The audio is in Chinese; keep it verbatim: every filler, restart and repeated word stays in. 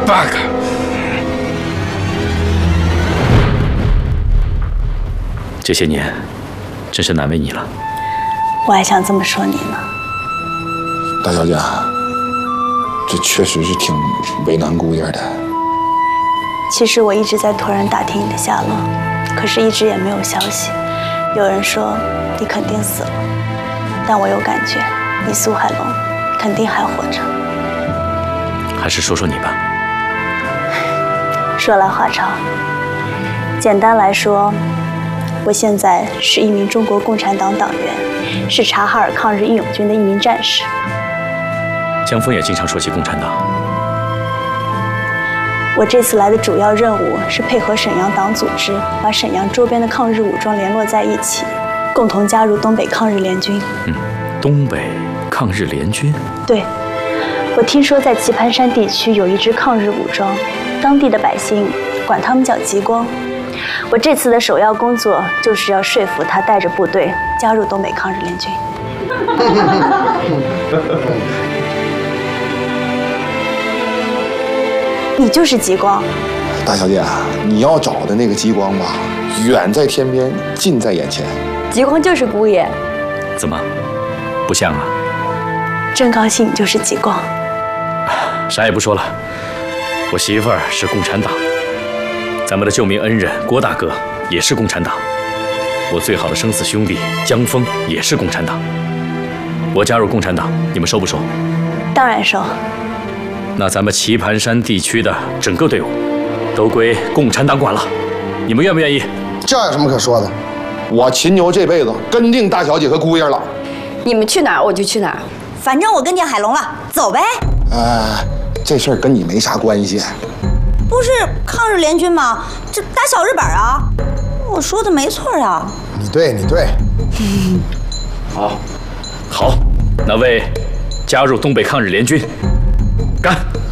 八个。 这些年，真是难为你了。 我还想这么说你呢。 大小姐，这确实是挺为难姑爷的。 其实我一直在托人打听你的下落，可是一直也没有消息。有人说你肯定死了，但我有感觉，你苏海龙肯定还活着。 还是说说你吧。 说来话长，简单来说，我现在是一名中国共产党党员，是察哈尔抗日义勇军的一名战士。 江峰也经常说起共产党。 我这次来的主要任务是配合沈阳党组织，把沈阳周边的抗日武装联络在一起，共同加入东北抗日联军。 嗯，东北抗日联军？ 对，我听说在棋盘山地区有一支抗日武装，当地的百姓管他们叫极光。我这次的首要工作就是要说服他带着部队加入东北抗日联军。你就是极光。 大小姐，你要找的那个极光吧，远在天边，近在眼前。 极光就是姑爷。 怎么，不像啊？ 真高兴你就是极光。 啥也不说了，我媳妇儿是共产党，咱们的救命恩人郭大哥也是共产党，我最好的生死兄弟江峰也是共产党。我加入共产党，你们收不收？ 当然收。 那咱们棋盘山地区的整个队伍都归共产党管了，你们愿不愿意？ 这有什么可说的？我秦牛这辈子跟定大小姐和姑爷了。 你们去哪儿我就去哪儿， 反正我跟定海龙了，走呗。 哎，这事儿跟你没啥关系。 不是抗日联军吗？这打小日本啊！我说的没错呀。 你对，你对。 好，好，那为加入东北抗日联军，干！